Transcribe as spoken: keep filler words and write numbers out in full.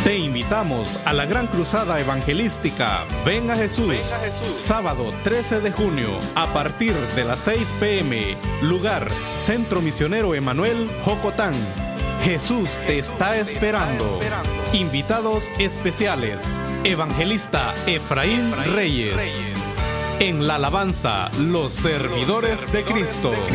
Te invitamos a la Gran Cruzada Evangelística Ven a Jesús, Ven a Jesús. sábado trece de junio, a partir de las seis pe eme, lugar Centro Misionero Emanuel, Jocotán. Jesús te está esperando. Invitados especiales, Evangelista Efraín Reyes. En la alabanza, los servidores de Cristo.